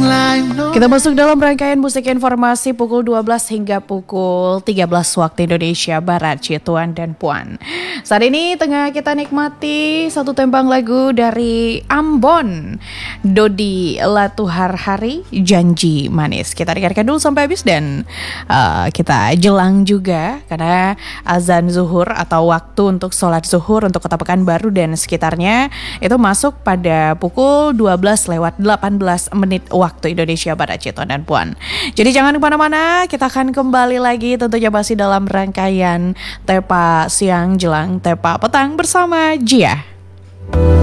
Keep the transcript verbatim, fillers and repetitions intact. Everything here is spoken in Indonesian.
Kita masuk dalam rangkaian musik informasi pukul dua belas hingga pukul tiga belas waktu Indonesia Barat, Tuan dan Puan. Saat ini tengah kita nikmati satu tembang lagu dari Ambon, Dodi Latuharhari, Janji Manis. Kita dengarkan dulu sampai habis dan uh, kita jelang juga karena azan zuhur atau waktu untuk sholat zuhur untuk Kota Pekanbaru dan sekitarnya itu masuk pada pukul dua belas lewat delapan belas menit waktu Indonesia Barat, Tuan dan Puan. Jadi jangan kemana-mana, kita akan kembali lagi tentunya masih dalam rangkaian Tepa Siang Jelang Tepa Petang bersama Jia.